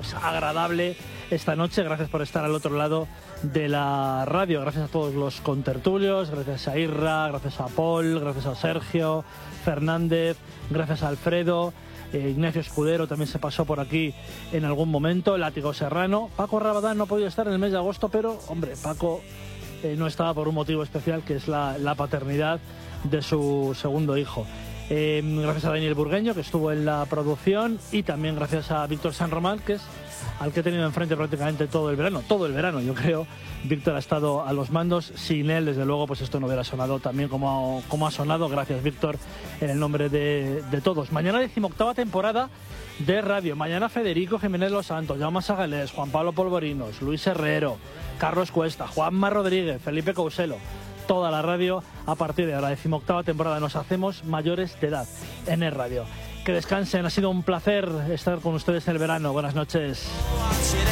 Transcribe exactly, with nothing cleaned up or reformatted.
pues agradable esta noche. Gracias por estar al otro lado de la radio. Gracias a todos los contertulios, gracias a Irra, gracias a Paul, gracias a Sergio Fernández, gracias a Alfredo. Eh, Ignacio Escudero también se pasó por aquí en algún momento, Látigo Serrano. Paco Rabadán no ha podido estar en el mes de agosto, pero, hombre, Paco eh, no estaba por un motivo especial, que es la, la paternidad de su segundo hijo. Eh, gracias a Daniel Burgueño, que estuvo en la producción, y también gracias a Víctor San Román, que es al que he tenido enfrente prácticamente todo el verano, todo el verano, yo creo. Víctor ha estado a los mandos. Sin él, desde luego, pues esto no hubiera sonado también como, como ha sonado. Gracias, Víctor, en el nombre de, de todos. Mañana decimoctava temporada de radio. Mañana Federico Jiménez Los Santos, Jaume Sagalés, Juan Pablo Polvorinos, Luis Herrero, Carlos Cuesta, Juanma Rodríguez, Felipe Couselo. Toda la radio a partir de ahora. Decimoctava temporada. Nos hacemos mayores de edad en el radio. Que descansen. Ha sido un placer estar con ustedes en el verano. Buenas noches.